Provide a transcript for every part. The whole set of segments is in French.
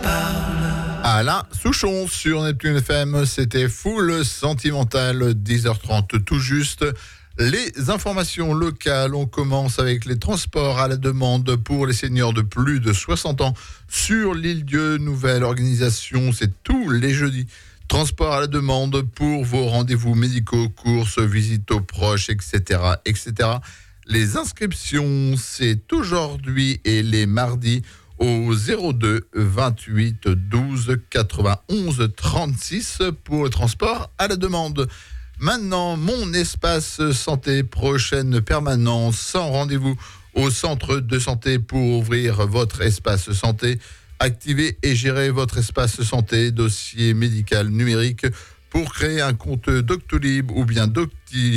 Alain Souchon sur Neptune FM, c'était Full Sentimental, 10h30 tout juste. Les informations locales, on commence avec les transports à la demande pour les seniors de plus de 60 ans sur l'Île-Dieu. Nouvelle organisation, c'est tous les jeudis. Transport à la demande pour vos rendez-vous médicaux, courses, visites aux proches, etc., etc. Les inscriptions, c'est aujourd'hui et les mardis au 02 28 12 91 36 pour le transport à la demande. Maintenant, mon espace santé, prochaine permanence sans rendez-vous au centre de santé pour ouvrir votre espace santé. Activez et gérez votre espace santé, dossier médical numérique pour créer un compte Doctolib ou bien Doc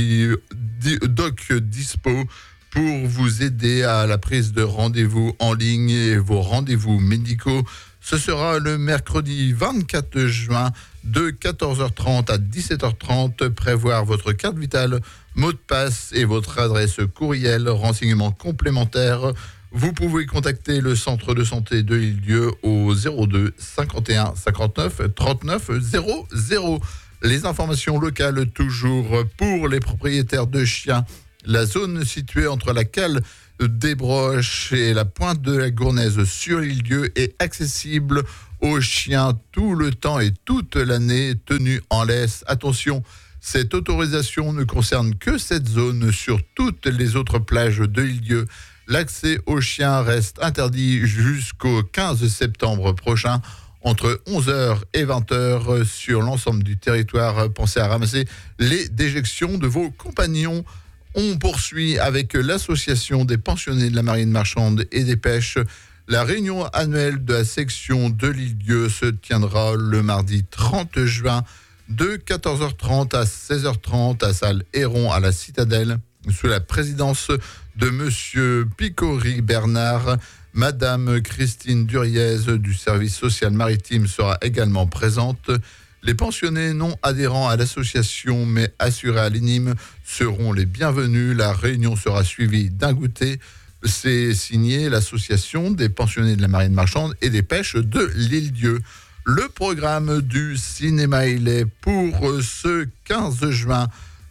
Dispo pour vous aider à la prise de rendez-vous en ligne et vos rendez-vous médicaux. Ce sera le mercredi 24 juin de 14h30 à 17h30. Prévoir votre carte vitale, mot de passe et votre adresse courriel. Renseignements complémentaires. Vous pouvez contacter le centre de santé de l'Île-Dieu au 02 51 59 39 00. Les informations locales toujours pour les propriétaires de chiens. La zone située entre la cale des Broches et la pointe de la Gournaise sur l'Île-Dieu est accessible aux chiens tout le temps et toute l'année, tenus en laisse. Attention, cette autorisation ne concerne que cette zone. Sur toutes les autres plages de l'Île-Dieu, l'accès aux chiens reste interdit jusqu'au 15 septembre prochain. Entre 11h et 20h sur l'ensemble du territoire, pensez à ramasser les déjections de vos compagnons. On poursuit avec l'association des pensionnés de la marine marchande et des pêches. La réunion annuelle de la section de l'Île-Dieu se tiendra le mardi 30 juin de 14h30 à 16h30 à salle Héron à la Citadelle, sous la présidence de Monsieur Picori Bernard. Madame Christine Duriez du service social maritime sera également présente. Les pensionnés non adhérents à l'association mais assurés à l'INIM seront les bienvenus. La réunion sera suivie d'un goûter. C'est signé l'association des pensionnés de la marine marchande et des pêches de l'Île-Dieu. Le programme du cinéma, il est pour ce 15 juin.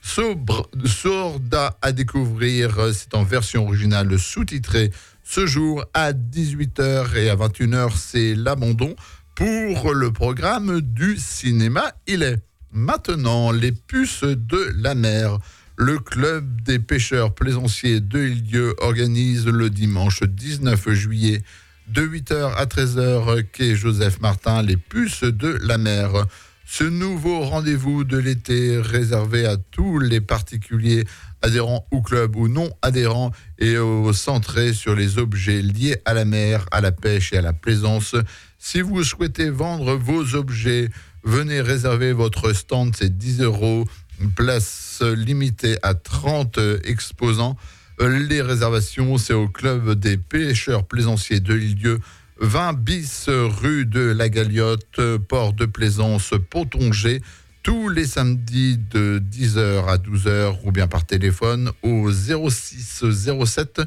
Sorda à découvrir, c'est en version originale sous-titrée. Ce jour à 18h et à 21h, c'est l'abandon. Pour le programme du cinéma, il est maintenant les puces de la mer. Le club des pêcheurs plaisanciers de l'Île-Dieu organise le dimanche 19 juillet de 8h à 13h quai Joseph Martin, les puces de la mer. Ce nouveau rendez-vous de l'été réservé à tous les particuliers adhérents au club ou non adhérents et centré sur les objets liés à la mer, à la pêche et à la plaisance. Si vous souhaitez vendre vos objets, venez réserver votre stand, c'est 10 €. Place limitée à 30 exposants. Les réservations, c'est au club des pêcheurs plaisanciers de l'Île-Dieu, 20 bis rue de la Galiote, port de Plaisance, Pontonget, tous les samedis de 10h à 12h ou bien par téléphone au 06 07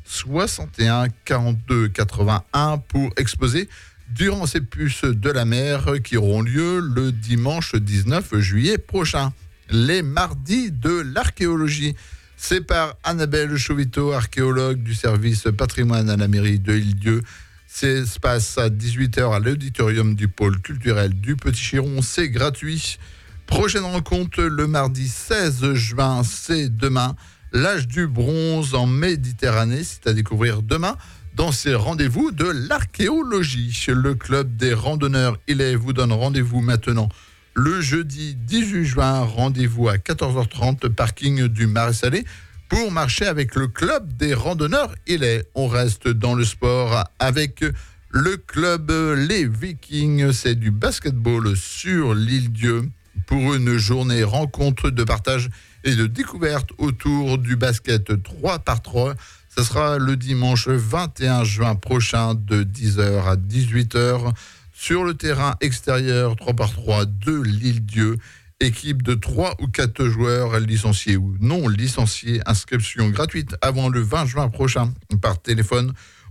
61 42 81 pour exposer durant ces puces de la mer qui auront lieu le dimanche 19 juillet prochain. Les mardis de l'archéologie, c'est par Annabelle Chauvito, archéologue du service patrimoine à la mairie de l'Île-Dieu. Ça se passe à 18h à l'auditorium du pôle culturel du Petit Chiron, c'est gratuit. Prochaine rencontre le mardi 16 juin, c'est demain. L'âge du bronze en Méditerranée, c'est à découvrir demain dans ces rendez-vous de l'archéologie. Le club des randonneurs Illet vous donne rendez-vous maintenant. Le jeudi 18 juin, rendez-vous à 14h30, parking du Marais Salé, pour marcher avec le club des randonneurs Illet. On reste dans le sport avec le club Les Vikings. C'est du basketball sur l'Île-Dieu pour une journée rencontre de partage et de découverte autour du basket 3x3. Ce sera le dimanche 21 juin prochain de 10h à 18h. Sur le terrain extérieur 3x3 de l'Île-Dieu, équipe de 3 ou 4 joueurs licenciés ou non licenciés, inscription gratuite avant le 20 juin prochain par téléphone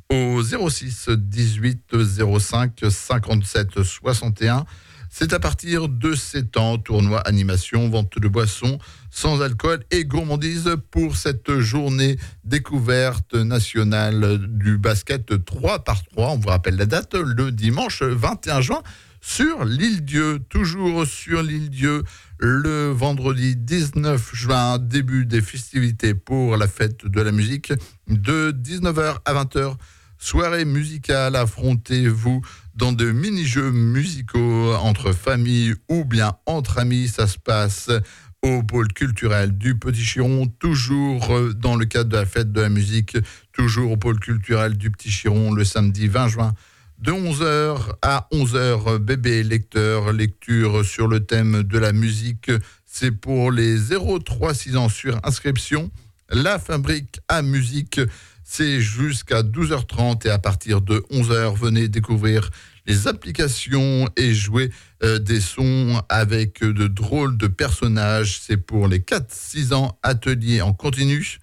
au 06 18 05 57 61. C'est à partir de 7 ans, tournoi, animation, vente de boissons sans alcool et gourmandise pour cette journée découverte nationale du basket 3x3. On vous rappelle la date, le dimanche 21 juin sur l'Île-Dieu. Toujours sur l'Île-Dieu, le vendredi 19 juin, début des festivités pour la fête de la musique de 19h à 20h. Soirée musicale, affrontez-vous dans de mini-jeux musicaux entre familles ou bien entre amis. Ça se passe au pôle culturel du Petit Chiron, toujours dans le cadre de la fête de la musique, toujours au pôle culturel du Petit Chiron, le samedi 20 juin, de 11h à 11h, bébé lecteur, lecture sur le thème de la musique. C'est pour les 0-3-6 ans sur inscription. La fabrique à musique, c'est jusqu'à 12h30 et à partir de 11h, venez découvrir les applications et jouer des sons avec de drôles de personnages. C'est pour les 4-6 ans, atelier en continu.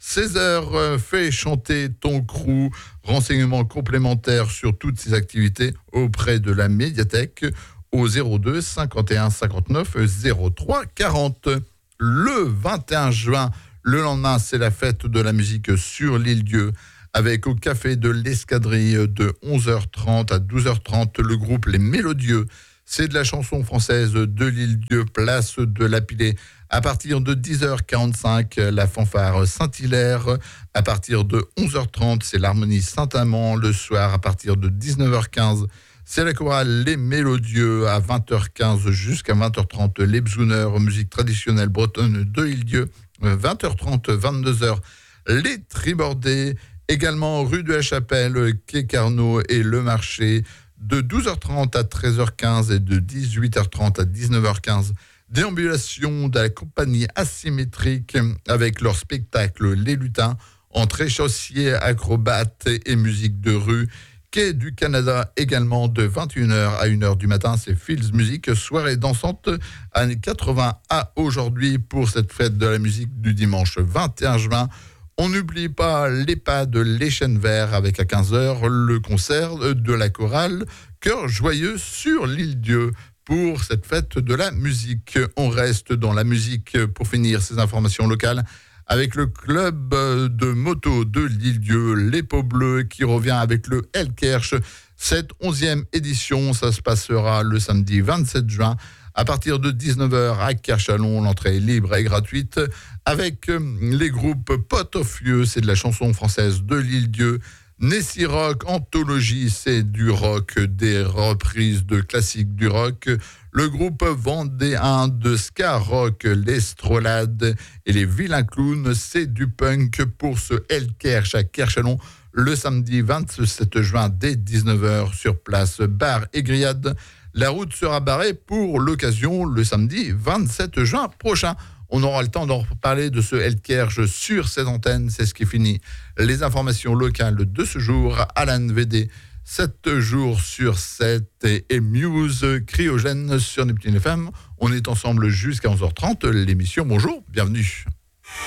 16h, fais chanter ton crew. Renseignements complémentaires sur toutes ces activités auprès de la médiathèque au 02 51 59 03 40. Le 21 juin, le lendemain, c'est la fête de la musique sur l'Île-Dieu, avec au café de l'Escadrille de 11h30 à 12h30 le groupe Les Mélodieux. C'est de la chanson française de l'Île-Dieu, place de la Pilée. À partir de 10h45, la fanfare Saint-Hilaire. À partir de 11h30, c'est l'harmonie Saint-Amand. Le soir, à partir de 19h15, c'est la chorale Les Mélodieux. À 20h15 jusqu'à 20h30, les Bzouneurs, musique traditionnelle bretonne de l'Île-Dieu. 20h30, 22h, les Tribordés. Également rue de la Chapelle, quai Carnot et le marché. De 12h30 à 13h15 et de 18h30 à 19h15. Déambulation de la compagnie asymétrique avec leur spectacle Les Lutins, entrée chaussier, acrobates et musique de rue. Quai du Canada également de 21h à 1h du matin, c'est Fields Music, soirée dansante années 80 à aujourd'hui pour cette fête de la musique du dimanche 21 juin. On n'oublie pas l'EHPAD Les Chênes Verts avec à 15h le concert de la chorale Cœur Joyeux sur l'Île-Dieu pour cette fête de la musique. On reste dans la musique pour finir ces informations locales avec le club de moto de l'Île-Dieu, les Peaux Bleues, qui revient avec le Hellkerch. Cette 11e édition, ça se passera le samedi 27 juin à partir de 19h à Kerchalon. L'entrée est libre et gratuite avec les groupes Pot of Vieux, c'est de la chanson française de l'Île-Dieu. Nessie Rock, Anthologie, c'est du rock, des reprises de classiques du rock. Le groupe vendéen de ska rock, l'Estrolade et les Vilains Clowns, c'est du punk pour ce Hellkerch à Kerchalon le samedi 27 juin dès 19h sur place bar et grillade. La route sera barrée pour l'occasion le samedi 27 juin prochain. On aura le temps d'en reparler de ce Hellkerch sur cette antenne. C'est ce qui finit les informations locales de ce jour. Alan VD, 7 jours sur 7 et Muse Cryogène sur Neptune FM. On est ensemble jusqu'à 11h30. L'émission, bonjour, bienvenue.